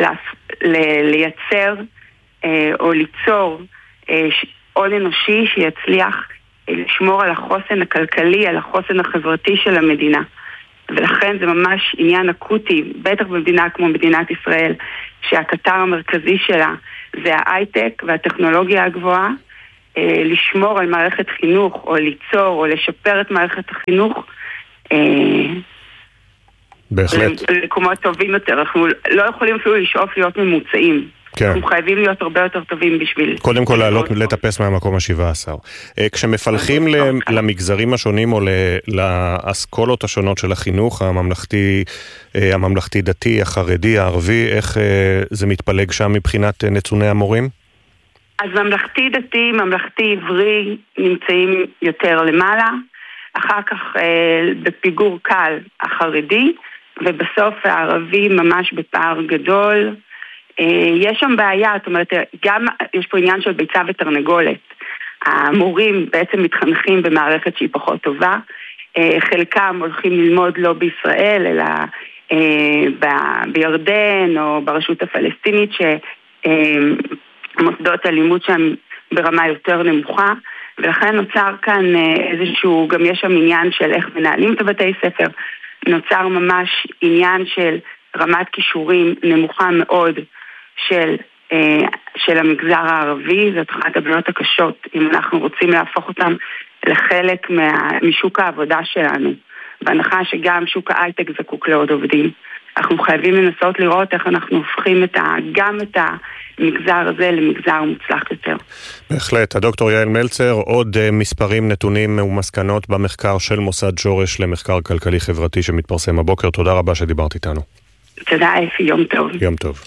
לייצר או ליצור הון אנושי שיצליח לשמור על החוסן הכלכלי, על החוסן החברתי של המדינה. ולכן זה ממש עניין אקוטי, בטח במדינה כמו מדינת ישראל, שהקטר המרכזי שלה זה ההייטק והטכנולוגיה הגבוהה, לשמור על מערכת חינוך או ליצור או לשפר את מערכת החינוך
בהחלט.
למקומות טובים יותר. אנחנו לא יכולים אפילו לשאוף להיות ממוצעים.
כן.
אנחנו חייבים להיות הרבה יותר טובים בשביל...
קודם כל לעלות, לטפס מהמקום ה-שבעה עשר. כשמפלחים למגזרים השונים או לאסכולות השונות של החינוך, הממלכתי, הממלכתי דתי, החרדי, הערבי, איך זה מתפלג שם מבחינת נתוני המורים?
אז ממלכתי דתי, ממלכתי עברי נמצאים יותר למעלה, אחר כך בפיגור קל החרדי, ובסוף הערבי ממש בפער גדול. יש שם בעיה, זאת אומרת, גם יש פה עניין של ביצה ותרנגולת. המורים בעצם מתחנכים במערכת שהיא פחות טובה, חלקם הולכים ללמוד לא בישראל, אלא בירדן או ברשות הפלסטינית, שמוסדות הלימוד שם ברמה יותר נמוכה, ולכן נוצר כאן איזשהו, גם יש שם עניין של איך מנהלים את הבתי ספר, נוצר ממש עניין של רמת כישורים נמוכה מאוד של, של המגזר הערבי. זאת אחת הבעיות הקשות, אם אנחנו רוצים להפוך אותם לחלק מה, משוק העבודה שלנו, בהנחה שגם שוק ההייטק זקוק לעוד עובדים. אנחנו חייבים לנסות לראות איך אנחנו הופכים את ה, גם את המגזר הזה למגזר מוצלח יותר.
בהחלט. הדוקטור יעל מלצר, עוד מספרים, נתונים ומסקנות במחקר של מוסד ג'ורש למחקר כלכלי חברתי שמתפרסם הבוקר. תודה רבה שדיברת איתנו.
תודה אפי, יום טוב.
יום טוב.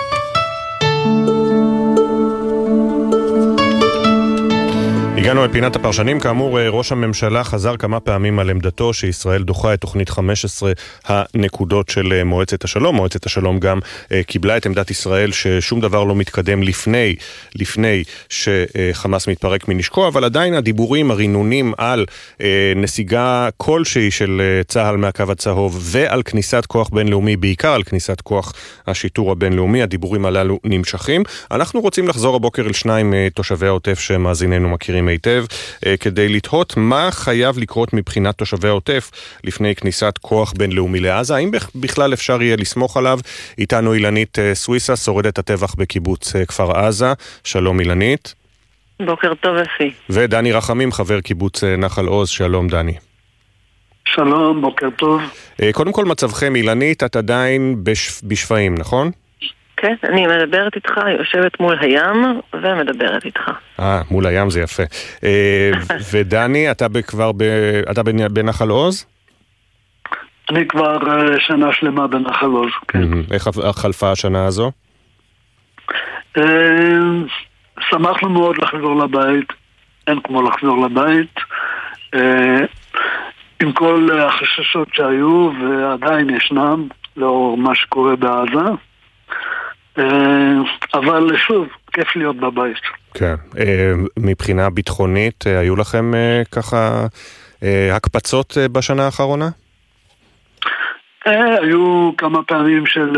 הגענו אל פינת הפרשנים. כאמור, ראש הממשלה חזר כמה פעמים על עמדתו שישראל דוחה את תוכנית חמש עשרה הנקודות של מועצת השלום. מועצת השלום גם קיבלה את עמדת ישראל ששום דבר לא מתקדם לפני, לפני שחמאס מתפרק מנשקו, אבל עדיין הדיבורים, הרינונים על נסיגה כלשהי של צהל מהקו הצהוב ועל כניסת כוח בינלאומי, בעיקר על כניסת כוח השיטור הבינלאומי, הדיבורים הללו נמשכים. אנחנו רוצים לחזור הבוקר אל שניים תושבי העוטף שמאזיננו מכירים היטב, כדי לתהות מה חייב לקרות מבחינת תושבי העוטף לפני כניסת כוח בינלאומי לעזה. האם בכלל אפשר יהיה לסמוך עליו? איתנו אילנית סוויסה, שורדת הטבח בקיבוץ כפר עזה. שלום אילנית.
בוקר טוב אפי.
ודני רחמים, חבר קיבוץ נחל עוז. שלום דני.
שלום, בוקר טוב.
קודם כל מצבכם אילנית, את עדיין בשפיים, נכון?
כן, אני מדברת איתך, יושבת מול הים ומדברת איתך.
אה, מול הים זה יפה. ודני, אתה כבר אתה בנחל עוז?
אני כבר שנה שלמה בנחל עוז, כן.
איך חלפה השנה הזו?
שמחנו מאוד לחזור לבית, אין כמו לחזור לבית, עם כל החששות שהיו ועדיין ישנם, לאור מה שקורה בעזה. אבל שוב, כיף להיות בבית.
כן. מבחינה ביטחונית, היו לכם ככה הקפצות בשנה האחרונה?
היו כמה פעמים של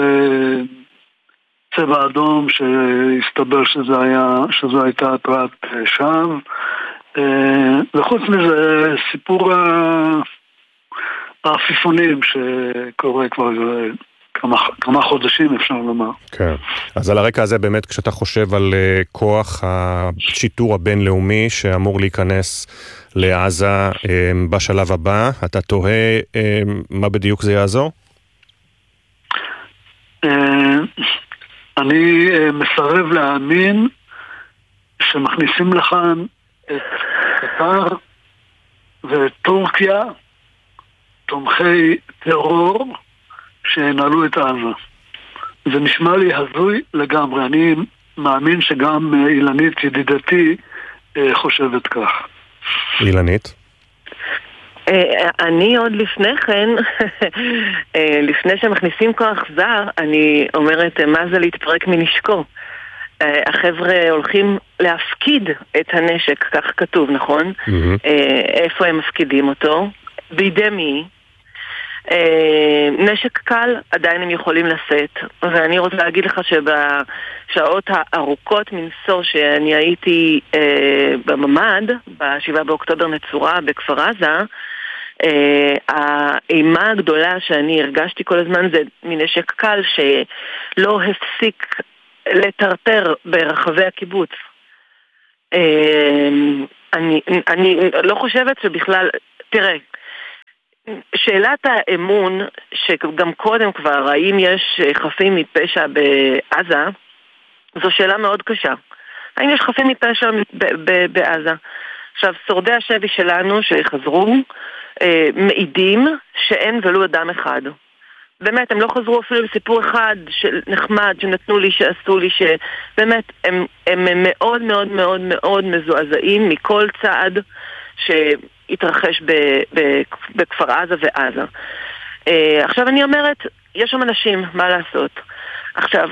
צבע אדום שהסתבר שזה היה, שזו הייתה התרעת שווא, וחוץ מזה סיפור העפיפונים שקורה כבר כמה, כמה חודשים אפשר לומר.
כן. אז על הרקע הזה באמת כשאתה חושב על uh, כוח השיטור הבינלאומי שאמור להיכנס לעזה um, בשלב הבא, אתה תוהה um, מה בדיוק זה יעזור?
Uh, אני uh, מסרב להאמין שמכניסים לכאן את קטר וטורקיה, תומכי טרור, שינהלו את עזה. זה נשמע לי הזוי לגמרי. אני מאמין שגם אילנית ידידתי חושבת כך.
אילנית?
אני עוד לפני כן, לפני שמכניסים כוח זר, אני אומרת, מה זה להתפרק מנשקו? החבר'ה הולכים להפקיד את הנשק, כך כתוב, נכון? איפה הם מפקידים אותו? בידי מי? נשק קל עדיין הם יכולים לשאת, ואני רוצה להגיד לך שבשעות הארוכות מנסור שאני הייתי בממד, בשבעה באוקטובר נצורה בכפר עזה, האימה הגדולה שאני הרגשתי כל הזמן זה מנשק קל שלא הפסיק לטרטר ברחבי הקיבוץ. אני, אני לא חושבת שבכלל, תראה, שאלת האמון, שגם קודם כבר, האם יש חפים מפשע בעזה, זו שאלה מאוד קשה. האם יש חפים מפשע בעזה? עכשיו, שורדי השבי שלנו שחזרו, מעידים שאין ולו אדם אחד. באמת, הם לא חזרו אפילו לסיפור אחד של נחמד שנתנו לי, שעשו לי, שבאמת, הם, הם מאוד מאוד מאוד מאוד מזועזעים מכל צעד שהתרחש ב, ב, בכפר עזה ועזה. עכשיו אני אומרת, יש שם אנשים, מה לעשות? עכשיו,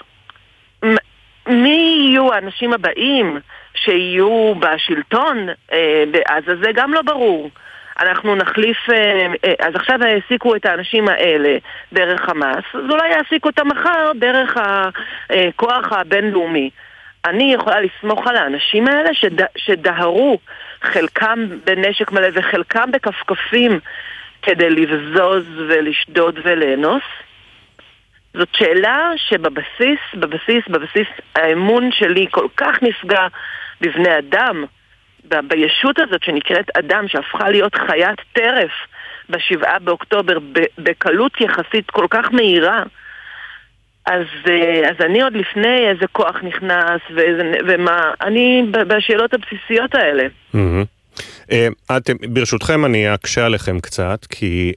מי יהיו האנשים הבאים שיהיו בשלטון בעזה? זה גם לא ברור. אנחנו נחליף, אז עכשיו העסיקו את האנשים האלה דרך חמאס, אז אולי יעסיקו אותם מחר דרך הכוח הבינלאומי. אני יכולה לסמוך על האנשים האלה שד, שדהרו חלקם בנשק מלא וחלקם בכפכפים כדי לבזוז ולשדוד ולאנוס? זאת שאלה שבבסיס, בבסיס, בבסיס האמון שלי כל כך נפגע בבני אדם, בישות הזאת שנקראת אדם, שהפכה להיות חיית טרף בשבעה באוקטובר בקלות יחסית כל כך מהירה. אז, אז אני עוד לפני איזה כוח נכנס ואיזה, ומה, אני בשאלות הבסיסיות האלה.
אתם, ברשותכם אני אקשה עליכם קצת, כי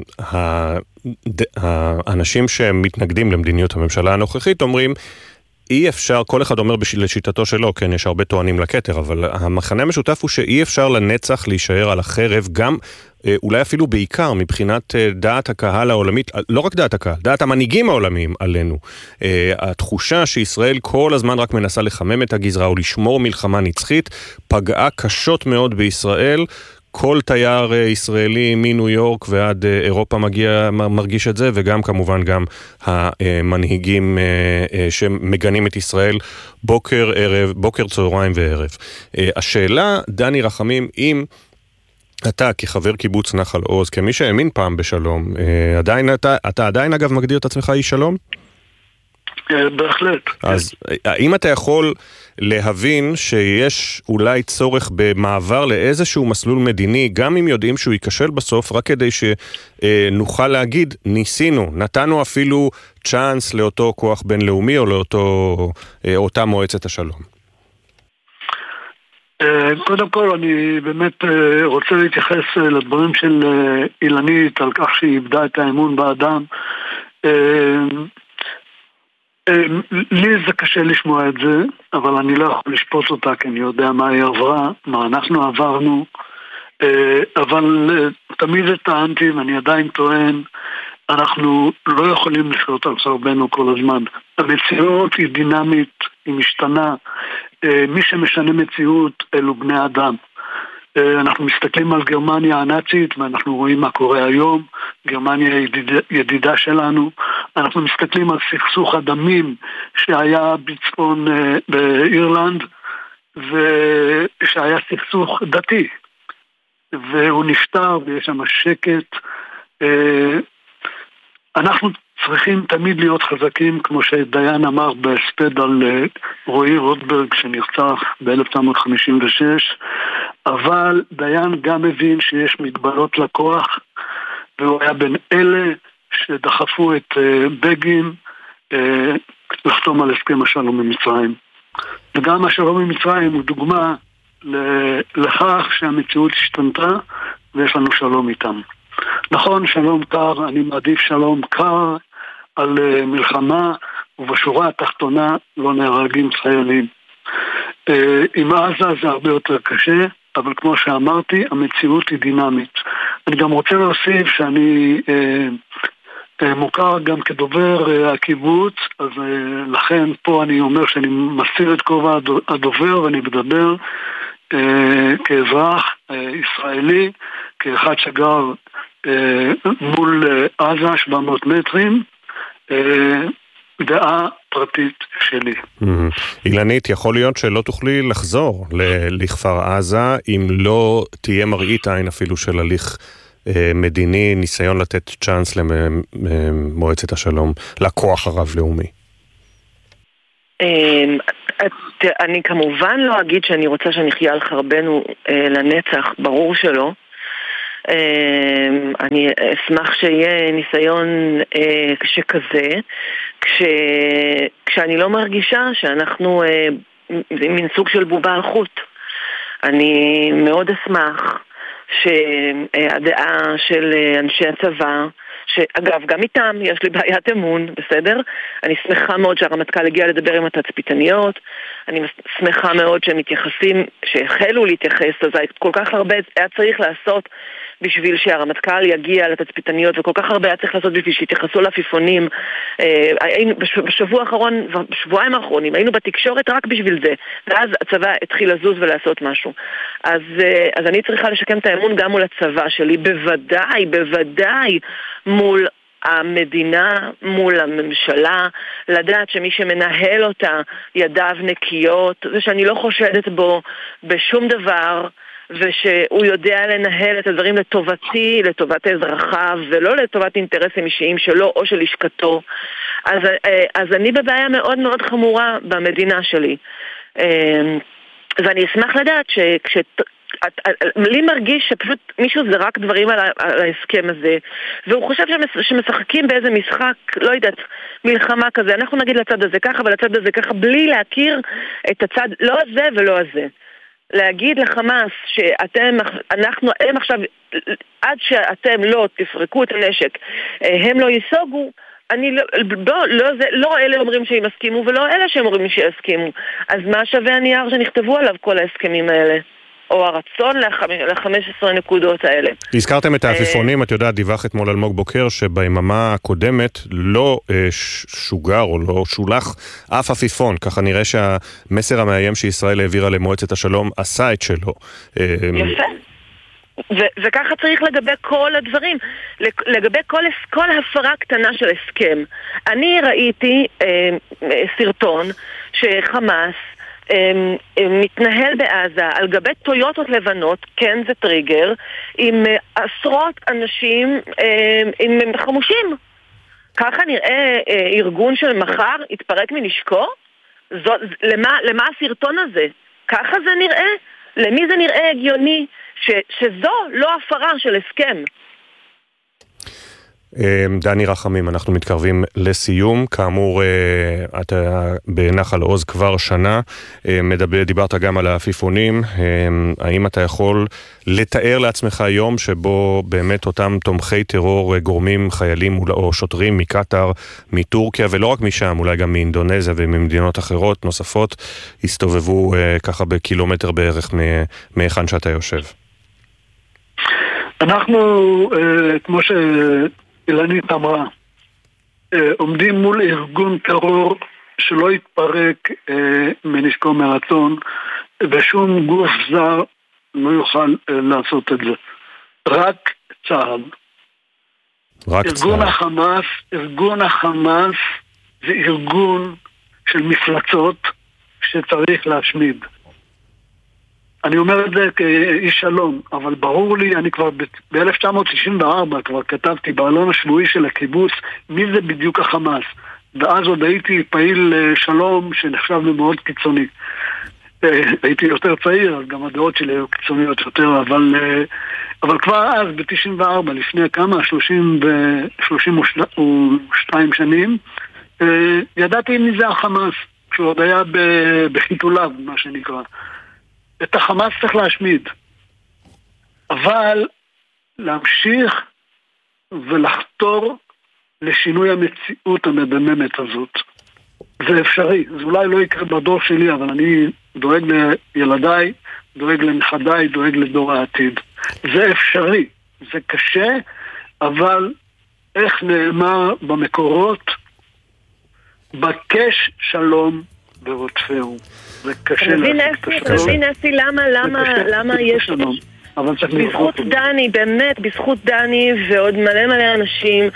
האנשים שמתנגדים למדיניות הממשלה הנוכחית אומרים, אי אפשר, כל אחד אומר לשיטתו שלו, כן, יש הרבה טוענים לכתר, אבל המחנה המשותף הוא שאי אפשר לנצח להישאר על החרב, גם, אולי אפילו בעיקר, מבחינת דעת הקהל העולמית, לא רק דעת הקהל, דעת המנהיגים העולמיים עלינו. התחושה שישראל כל הזמן רק מנסה לחמם את הגזרה או לשמור מלחמה נצחית, פגעה קשות מאוד בישראל, כל תייר ישראלי מניו יורק ועד אירופה מגיע, מרגיש את זה, וגם כמובן גם המנהיגים שמגנים את ישראל בוקר, ערב, בוקר, צהריים וערב. השאלה, דני רחמים, אם אתה כחבר קיבוץ נחל עוז, כמי שהאמין פעם בשלום, עדיין, אתה, אתה עדיין אגב מגדיר את עצמך איש שלום?
בהחלט.
אז האם אתה יכול להבין שיש אולי צורך במעבר לאיזשהו מסלול מדיני, גם אם יודעים שהוא ייכשל בסוף, רק כדי שנוכל להגיד, ניסינו, נתנו אפילו צ'אנס לאותו כוח בינלאומי או לאותו, אותה מועצת השלום?
קודם כל אני באמת רוצה להתייחס לדברים של אילנית על כך שהיא איבדה את האמון באדם. לי זה קשה לשמוע את זה, אבל אני לא יכול לשפוט אותה, כי אני יודע מה היא עברה, מה אנחנו עברנו, אבל תמיד טענתי, ואני עדיין טוען, אנחנו לא יכולים לחיות על חרבנו כל הזמן. המציאות היא דינמית, היא משתנה, מי שמשנה מציאות אלו בני אדם. אנחנו מסתכלים על גרמניה הנאצית ואנחנו רואים מה קורה היום, גרמניה ידיד, ידידה שלנו, אנחנו מסתכלים על סכסוך הדמים שהיה בצפון באירלנד, ושהיה סכסוך דתי, והוא נפטר ויש שם שקט. אנחנו צריכים תמיד להיות חזקים, כמו שדיין אמר בהספד על רועי רוטברג שנרצח ב-אלף תשע מאות חמישים ושש, אבל דיין גם מבין שיש מגבלות לכוח, והוא היה בין אלה שדחפו את בגין לחתום על הסכם השלום ממצרים. וגם השלום ממצרים הוא דוגמה לכך שהמציאות השתנתה ויש לנו שלום איתם. נכון, שלום קר, אני מעדיף שלום קר על מלחמה, ובשורה התחתונה לא נהרגים חיילים. עם עזה זה הרבה יותר קשה, אבל כמו שאמרתי, המציאות היא דינמית. אני גם רוצה להוסיף שאני מוכר גם כדובר הקיבוץ, אז לכן פה אני אומר שאני מסיר את כובע הדובר ואני מדבר כאזרח ישראלי, כאחד שגר מול עזה שבע מאות מטרים, דעה פרטית שלי.
אילנית, יכול להיות שלא תוכלי לחזור לכפר עזה אם לא תהיה מראית עין אפילו של הליך מדיני, ניסיון לתת צ'אנס למועצת השלום, לכוח הרב-לאומי.
אני כמובן לא אגיד שאני רוצה שנחיה על חרבנו לנצח, ברור שלא. אני אשמח שיהיה ניסיון שכזה, כש, כשאני לא מרגישה שאנחנו מין סוג של בובה על חוט. אני מאוד אשמח שהדעה של אנשי הצבא, שאגב, גם איתם יש לי בעיית אמון, בסדר? אני שמחה מאוד שהרמטכ"ל הגיע לדבר עם התצפיתניות, אני שמחה מאוד שהם מתייחסים, שהחלו להתייחס, אז כל כך הרבה היה צריך לעשות בשביל שהרמטכ"ל יגיע לתצפיתניות, וכל כך הרבה היה צריך לעשות בשביל שיתייחסו לעפיפונים. בשבוע האחרון, בשבועיים האחרונים, היינו בתקשורת רק בשביל זה, ואז הצבא התחיל לזוז ולעשות משהו. אז, אז אני צריכה לשקם את האמון גם מול הצבא שלי, בוודאי, בוודאי מול המדינה, מול הממשלה, לדעת שמי שמנהל אותה ידיו נקיות, ושאני לא חושדת בו בשום דבר, ושהוא יודע לנהל את הדברים לטובתי, לטובת אזרחיו, ולא לטובת אינטרסים אישיים שלו או של לשכתו. אז, אז אני בבעיה מאוד מאוד חמורה במדינה שלי. ואני אשמח לדעת שכש... לי מרגיש שפשוט מישהו זרק דברים על, על ההסכם הזה, והוא חושב שמשחקים באיזה משחק, לא יודעת, מלחמה כזה. אנחנו נגיד לצד הזה ככה ולצד הזה ככה, בלי להכיר את הצד, לא הזה ולא הזה. להגיד לחמאס שאתם, אנחנו, הם עכשיו, עד שאתם לא תפרקו את הנשק, הם לא יסוגו, אני לא, לא, לא, זה, לא אלה אומרים שהם הסכימו ולא אלה שהם אומרים שיסכימו. אז מה שווה הנייר שנכתבו עליו כל ההסכמים האלה? או הרצון ל-חמש עשרה נקודות האלה.
הזכרתם את העפיפונים, את יודעת, דיווח אתמול אלמוג בוקר, שביממה הקודמת לא שוגר או לא שולח אף עפיפון, ככה נראה שהמסר המאיים שישראל העבירה למועצת השלום עשה את שלו.
יפה. ו- וככה צריך לגבי כל הדברים, לגבי כל, כל הפרה קטנה של הסכם. אני ראיתי אה, סרטון שחמאס מתנהל בעזה על גבי טויוטות לבנות, כן זה טריגר, עם עשרות אנשים עם חמושים. ככה נראה ארגון של מחר התפרק מנשקו? זו, למה, למה הסרטון הזה? ככה זה נראה? למי זה נראה הגיוני ש, שזו לא הפרה של הסכם?
דני רחמים, אנחנו מתקרבים לסיום. כאמור, אתה בנחל עוז כבר שנה, מדבר, דיברת גם על העפיפונים. האם אתה יכול לתאר לעצמך יום שבו באמת אותם תומכי טרור גורמים חיילים או שוטרים מקטר, מטורקיה, ולא רק משם, אולי גם מאינדונזיה וממדינות אחרות נוספות, הסתובבו ככה בקילומטר בערך מהיכן שאתה יושב?
אנחנו, כמו ש... אילנית אמרה, עומדים מול ארגון טרור שלא יתפרק מנשקו מרצון, ושום גוף זר לא יוכל לעשות את זה. רק צה"ל.
רק
ארגון
צה"ל.
החמאס, ארגון החמאס זה ארגון של מפלצות שצריך להשמיד. אני אומר את זה כאיש שלום, אבל ברור לי, אני כבר ב-אלף תשע מאות תשעים וארבע כבר כתבתי בעלון השבועי של הקיבוץ מי זה בדיוק החמאס, ואז עוד הייתי פעיל שלום שנחשב מאוד קיצוני. הייתי יותר צעיר, אז גם הדעות שלי היו קיצוניות יותר, אבל, אבל כבר אז ב-תשעים וארבע, לפני כמה, שלושים ושתיים שנים, ידעתי מי זה החמאס, שהוא עוד היה בחיתוליו, מה שנקרא. את החמאס צריך להשמיד, אבל להמשיך ולחתור לשינוי המציאות המדממת הזאת. זה אפשרי. זה אולי לא יקרה בדור שלי, אבל אני דואג לילדיי, דואג לנכדיי, דואג לדור העתיד. זה אפשרי, זה קשה, אבל איך נאמר במקורות, בקש שלום ורודפהו. זה קשה
להשיג את השלום. תבין אסי, למה, למה, למה יש... בזכות דני, באמת, בזכות דני ועוד מלא מלא אנשים,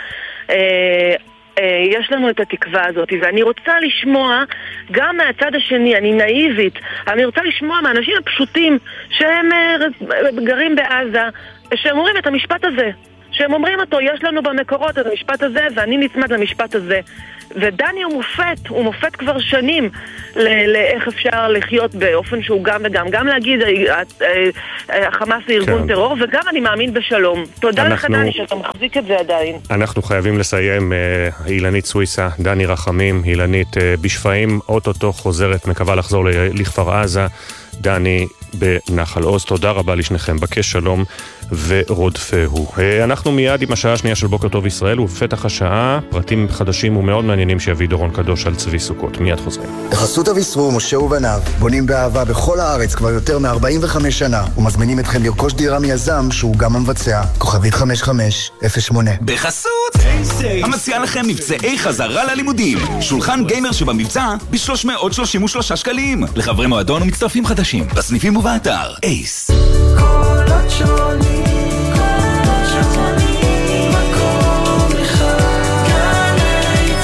יש לנו את התקווה הזאת, ואני רוצה לשמוע גם מהצד השני, אני נאיבית, אני רוצה לשמוע מהאנשים הפשוטים שהם גרים בעזה, שהם אומרים את המשפט הזה, שהם אומרים אותו, יש לנו במקורות את המשפט הזה, ואני נצמד למשפט הזה. ודני הוא מופת, הוא מופת כבר שנים לאיך אפשר לחיות באופן שהוא גם וגם, גם להגיד החמאס זה ארגון טרור, וגם אני מאמין בשלום. תודה לך דני שאתה מחזיק את זה עדיין.
אנחנו חייבים לסיים. אילנית סוויסה, דני רחמים, אילנית בשפעים, אוטוטו חוזרת, מקווה לחזור לכפר עזה. דני בנחל עוז, תודה רבה לשניכם, בקש שלום ורודפהו. אנחנו מיד עם השעה השנייה של בוקר טוב ישראל, ובפתח השעה פרטים חדשים ומאוד מעניינים שיביא דורון קדוש על צבי סוכות. מיד חוזרים.
בחסות אביסרו, משה ובניו, בונים באהבה בכל הארץ כבר יותר מ-ארבעים וחמש שנה, ומזמינים אתכם לרכוש דירה מיזם שהוא גם המבצע. כוכבית חמש חמש אפס שמונה.
בחסות המציע לכם מבצעי חזרה ללימודים, שולחן גיימר שבמבצע ב-שלוש מאות שלושים ושלושה שקלים לחברי מועדון ומצטרפים חדשים בסניפים ובאתר אייס.
קולות שונים, קולות שונים, מקום אחד, גלי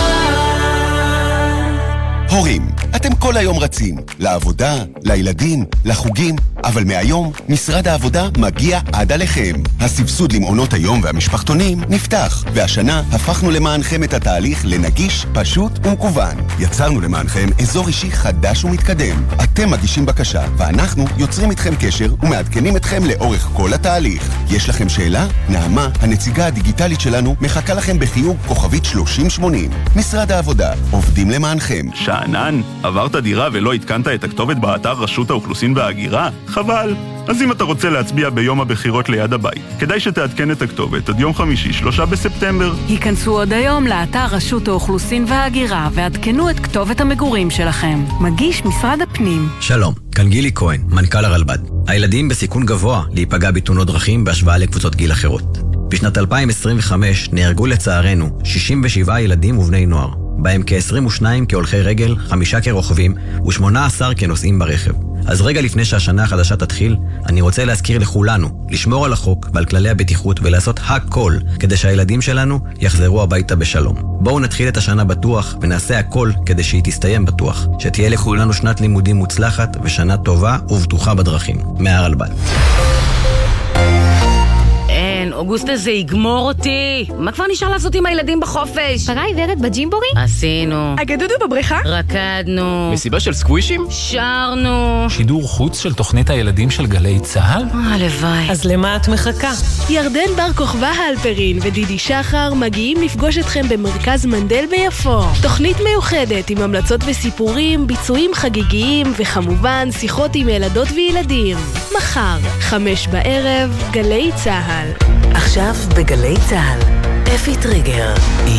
צהל.
הורים, אתם כל היום רצים לעבודה, לילדים, לחוגים, אבל מהיום משרד העבודה מגיע עד עליכם. הסבסוד למעונות היום והמשפחתונים נפתח, והשנה הפכנו למענכם את התהליך לנגיש, פשוט ומקוון. יצרנו למענכם אזור אישי חדש ומתקדם. אתם מגישים בקשה, ואנחנו יוצרים איתכם קשר ומעדכנים אתכם לאורך כל התהליך. יש לכם שאלה? נעמה, הנציגה הדיגיטלית שלנו, מחכה לכם בחיוג כוכבית שלושים שמונים. משרד העבודה, עובדים למענכם.
שענן, עברת דירה ולא התקנת את הכתובת באתר רשות האוכלוסין וההגירה? חבל. אז אם אתה רוצה להצביע ביום הבחירות ליד הבית, כדאי שתעדכן את הכתובת עד יום חמישי, שלושה בספטמבר.
היכנסו עוד היום לאתר רשות האוכלוסין וההגירה ועדכנו את כתובת המגורים שלכם. מגיש משרד הפנים.
שלום, כאן גילי כהן, מנכ"ל הרלב"ד. הילדים בסיכון גבוה להיפגע בתאונות דרכים בהשוואה לקבוצות גיל אחרות. בשנת אלפיים עשרים וחמש נהרגו לצערנו שישים ושבעה ילדים ובני נוער, בהם כ-עשרים ושניים כהולכי רגל, חמישה כרוכבים ו-שמונה עשר כנוסעים ברכב. אז רגע לפני שהשנה החדשה תתחיל, אני רוצה להזכיר לכולנו לשמור על החוק ועל כללי הבטיחות ולעשות הכל כדי שהילדים שלנו יחזרו הביתה בשלום. בואו נתחיל את השנה בטוח ונעשה הכל כדי שהיא תסתיים בטוח. שתהיה לכולנו שנת לימודים מוצלחת ושנה טובה ובטוחה בדרכים. מהרלב"ד.
אוגוסט הזה יגמור אותי. מה כבר נשאר לעשות עם הילדים בחופש?
פרה עיוורת בג'ימבורי?
עשינו.
הגדודו בבריכה?
רקדנו.
מסיבה של סקווישים?
שרנו.
שידור חוץ של תוכנית הילדים של גלי צהל?
הלוואי.
אז למה את מחכה?
ירדן בר כוכבא האלפרין ודידי שחר מגיעים לפגוש אתכם במרכז מנדל ביפו. תוכנית מיוחדת עם המלצות וסיפורים, ביצועים חגיגיים וכמובן שיחות עם ילדות וילדים. מחר, חמש בערב, גלי צהל.
עכשיו בגלי צהל, אפי טריגר.